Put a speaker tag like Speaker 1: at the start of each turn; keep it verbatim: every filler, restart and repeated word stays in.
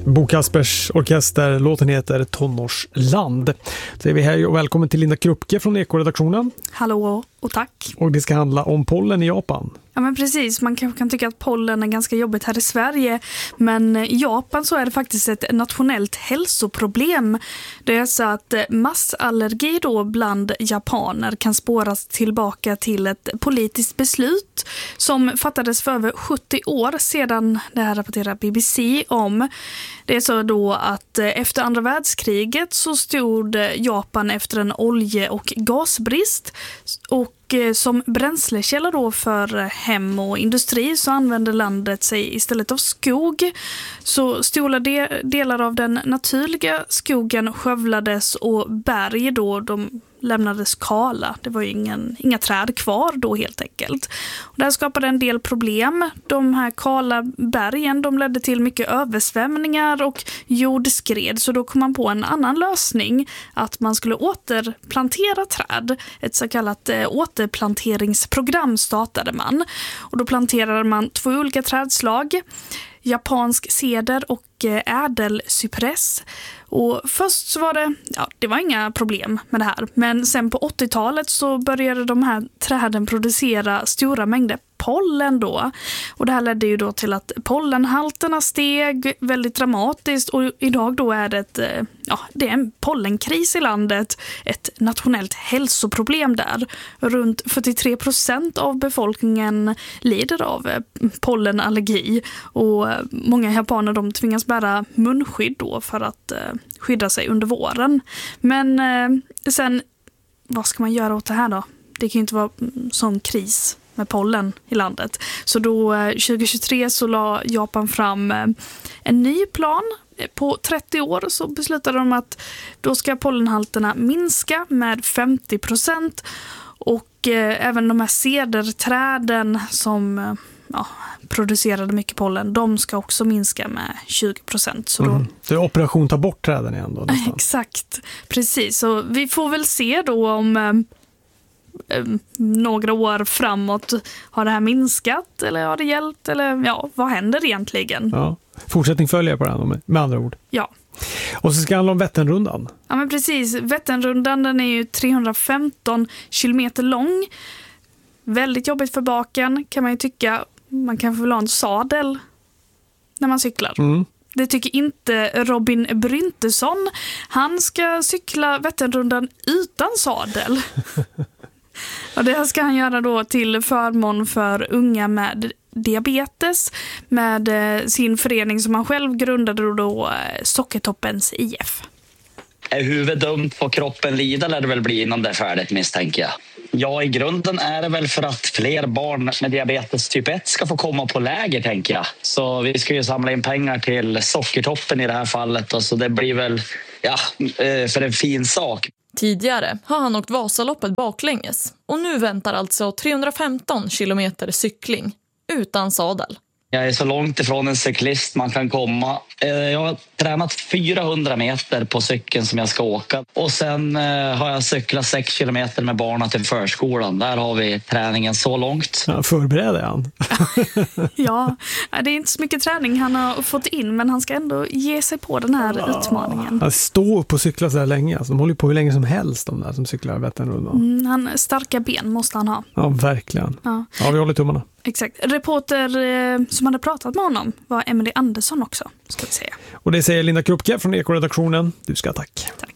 Speaker 1: Bo Kaspers orkester, låten heter Tonårsland. Så är vi här och välkommen till Linda Krupke från Eko-redaktionen.
Speaker 2: Hallå och tack.
Speaker 1: Och det ska handla om pollen i Japan.
Speaker 2: Ja men precis, man kan, kan tycka att pollen är ganska jobbigt här i Sverige, men i Japan så är det faktiskt ett nationellt hälsoproblem. Det är så att massallergi då bland japaner kan spåras tillbaka till ett politiskt beslut som fattades för över sjuttio år sedan. Det här rapporterar B B C om. Det är så då att efter andra världskriget så stod Japan efter en olje- och gasbrist, och som bränslekälla då för hem och industri så använde landet sig istället av skog. Så stora de- delar av den naturliga skogen skövlades och berg då de lämnades kala. Det var ju ingen, inga träd kvar då helt enkelt. Och det här skapade en del problem. De här kala bergen de ledde till mycket översvämningar och jordskred. Så då kom man på en annan lösning, att man skulle återplantera träd. Ett så kallat eh, återplanteringsprogram startade man. Och då planterade man två olika trädslag. Japansk ceder och ädelcypress. Och först så var det, ja, det var inga problem med det här. Men sen på åttiotalet så började de här träden producera stora mängder pollen då. Och det här ledde ju då till att pollenhalterna steg väldigt dramatiskt. Och idag då är det, ett, ja, det är en pollenkris i landet. Ett nationellt hälsoproblem där. Runt fyrtiotre procent av befolkningen lider av pollenallergi. Och många japaner de tvingas bära munskydd då för att eh, skydda sig under våren. Men eh, sen, vad ska man göra åt det här då? Det kan ju inte vara sån kris med pollen i landet. Så då eh, tjugohundratjugotre så la Japan fram eh, en ny plan. På trettio år så beslutade de att då ska pollenhalterna minska med femtio procent. Och eh, även de här cederträden som eh, ja, producerade mycket pollen, de ska också minska med tjugo procent. Så, då...
Speaker 1: mm. så det är operation ta bort träden igen då? Nästan.
Speaker 2: Exakt, precis. Så vi får väl se då om eh, eh, några år framåt har det här minskat eller har det hjälpt eller ja, vad händer egentligen?
Speaker 1: Ja. Fortsättning följer på den med andra ord.
Speaker 2: Ja.
Speaker 1: Och så ska det handla om Vätternrundan.
Speaker 2: Ja men precis, Vätternrundan den är ju trehundrafemton kilometer lång. Väldigt jobbigt för baken kan man ju tycka. Man kan få ha en sadel när man cyklar. Mm. Det tycker inte Robin Bryntesson. Han ska cykla Vätternrundan utan sadel. Och det ska han göra då till förmån för unga med diabetes med sin förening som han själv grundade då, Sockertoppens I F.
Speaker 3: Är huvudet dumt på kroppen lida lär det väl bli innan det är färdigt, misstänker jag. Ja, i grunden är det väl för att fler barn med diabetes typ ett ska få komma på läger, tänker jag. Så vi ska ju samla in pengar till Sockertoppen i det här fallet. Och så det blir väl, ja, för en fin sak.
Speaker 4: Tidigare har han åkt Vasaloppet baklänges. Och nu väntar alltså trehundrafemton kilometer cykling utan sadel.
Speaker 3: Jag är så långt ifrån en cyklist man kan komma. Jag har tränat fyrahundra meter på cykeln som jag ska åka. Och sen har jag cyklat sex kilometer med barnen till förskolan. Där har vi träningen så långt.
Speaker 1: Ja, förbereder han.
Speaker 2: Ja, det är inte så mycket träning han har fått in, men han ska ändå ge sig på den här ja. utmaningen.
Speaker 1: Han står på cykla så här länge. Alltså, de håller på hur länge som helst, de där som cyklar Vätternrundan.
Speaker 2: Mm, han starka ben måste han ha.
Speaker 1: Ja, verkligen. Ja, ja vi håller tummarna.
Speaker 2: Exakt. Reporter eh, som hade pratat med honom var Emily Andersson också, ska vi säga.
Speaker 1: Och det säger Linda Krupke från Eko-redaktionen. Du ska tack.
Speaker 2: Tack.